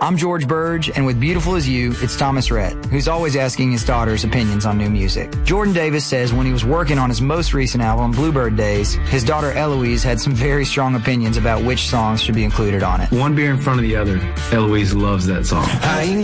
I'm George Burge, and with Beautiful As You, it's Thomas Rhett, who's always asking his daughter's opinions on new music. Jordan Davis says when he was working on his most recent album, Bluebird Days, his daughter Eloise had some very strong opinions about which songs should be included on it. One beer in front of the other. Eloise loves that song.